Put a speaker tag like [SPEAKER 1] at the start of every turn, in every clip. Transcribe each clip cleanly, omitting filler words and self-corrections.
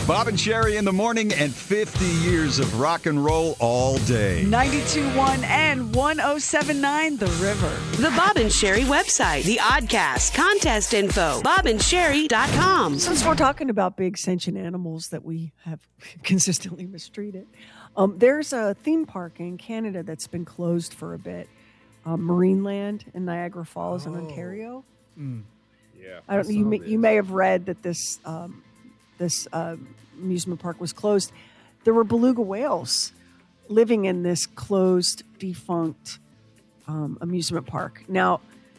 [SPEAKER 1] Bob and Sherry in the morning and 50 years of rock and roll all day.
[SPEAKER 2] 92.1 and 107.9 The River.
[SPEAKER 3] The Bob and Sherry website, the Oddcast, contest info, bobandSherry.com.
[SPEAKER 2] Since we're talking about big sentient animals that we have consistently mistreated, there's a theme park in Canada that's been closed for a bit, Marineland in Niagara Falls in Ontario.
[SPEAKER 4] Yeah,
[SPEAKER 2] I don't know. You may have read that this amusement park was closed. There were beluga whales living in this closed, defunct amusement park. Now,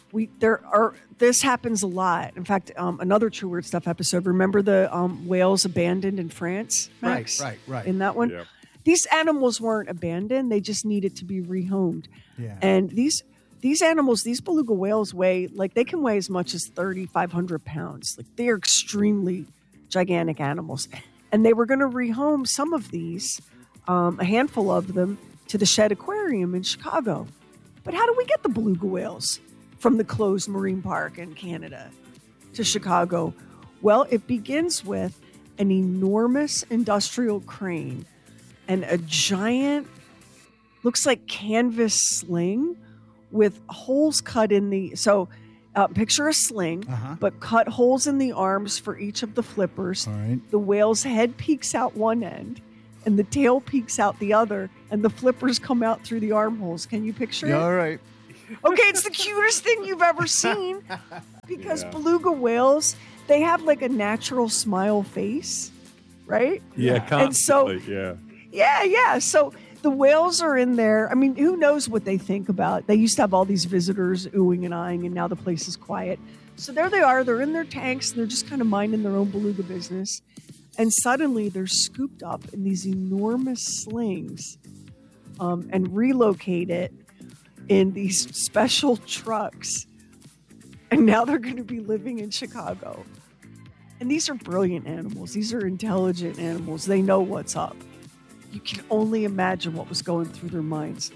[SPEAKER 2] this happens a lot. In fact, another True Weird Stuff episode. Remember the whales abandoned in France, Max?
[SPEAKER 4] Right.
[SPEAKER 2] In that one,
[SPEAKER 4] Yep.
[SPEAKER 2] These animals weren't abandoned; they just needed to be rehomed.
[SPEAKER 4] Yeah.
[SPEAKER 2] And these animals, these beluga whales they can weigh as much as 3,500 pounds. Like, they are extremely gigantic animals. And they were going to rehome some of these, a handful of them, to the Shed Aquarium in Chicago. But how do we get the beluga whales from the closed marine park in Canada to Chicago? Well, it begins with an enormous industrial crane and a giant, looks like canvas sling with holes cut in the... picture a sling, but cut holes in the arms for each of the flippers.
[SPEAKER 4] All right.
[SPEAKER 2] The whale's head peeks out one end, and the tail peeks out the other, and the flippers come out through the armholes. Can you picture it?
[SPEAKER 4] All right.
[SPEAKER 2] Okay, it's the cutest thing you've ever seen, because beluga whales, they have like a natural smile face, right?
[SPEAKER 4] Yeah, constantly.
[SPEAKER 2] Yeah. So the whales are in there. I mean, who knows what they think about? They used to have all these visitors oohing and eyeing, and now the place is quiet. So there they are. They're in their tanks, and they're just kind of minding their own beluga business. And suddenly they're scooped up in these enormous slings and relocated in these special trucks. And now they're going to be living in Chicago. And these are brilliant animals. These are intelligent animals. They know what's up. You can only imagine what was going through their minds.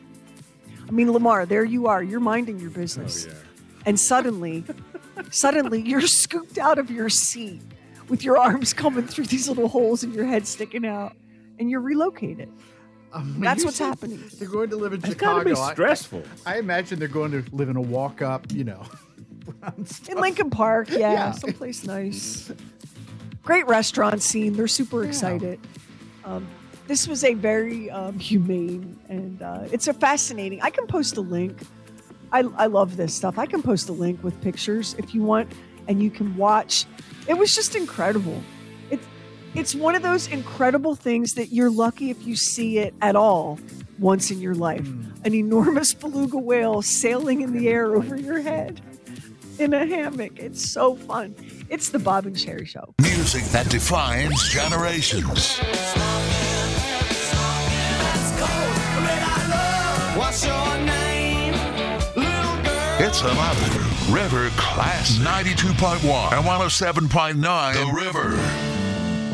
[SPEAKER 2] I mean, Lamar, there you are. You're minding your business.
[SPEAKER 4] Oh, yeah.
[SPEAKER 2] And suddenly you're scooped out of your seat with your arms coming through these little holes and your head sticking out, and you're relocated. That's what's happening.
[SPEAKER 4] They're going to live in
[SPEAKER 1] It's
[SPEAKER 4] Chicago.
[SPEAKER 1] gotta be stressful.
[SPEAKER 4] I imagine they're going to live in a walk-up,
[SPEAKER 2] In Lincoln Park, someplace nice. Great restaurant scene. They're super excited. This was a very humane, and it's a fascinating. I can post a link. I love this stuff. I can post a link with pictures if you want, and you can watch. It was just incredible. It's one of those incredible things that you're lucky if you see it at all once in your life. An enormous beluga whale sailing in the air over your head in a hammock. It's so fun. It's the Bob and Sherry Show.
[SPEAKER 5] Music that defines generations.
[SPEAKER 6] What's your name, little girl?
[SPEAKER 5] It's another River Classic. 92.1 and 107.9 The River.